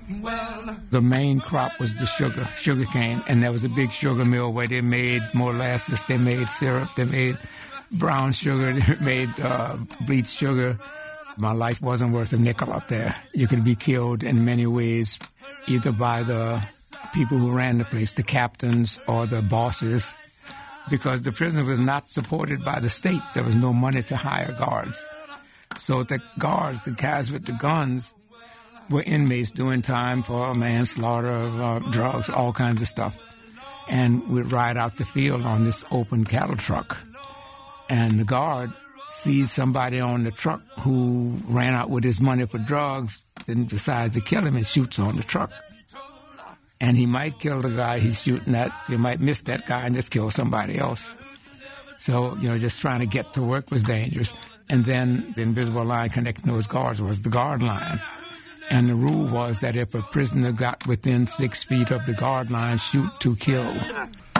The main crop was the sugar cane, and there was a big sugar mill where they made molasses, they made syrup, they made brown sugar, they made bleached sugar. My life wasn't worth a nickel up there. You could be killed in many ways, either by the people who ran the place, the captains or the bosses, because the prison was not supported by the state. There was no money to hire guards. So the guards, the guys with the guns, were inmates doing time for manslaughter, drugs, all kinds of stuff. And we'd ride out the field on this open cattle truck. And the guard sees somebody on the truck who ran out with his money for drugs, then decides to kill him and shoots on the truck. And he might kill the guy he's shooting at. He might miss that guy and just kill somebody else. So, just trying to get to work was dangerous. And then the invisible line connecting those guards was the guard line. And the rule was that if a prisoner got within 6 feet of the guard line, shoot to kill.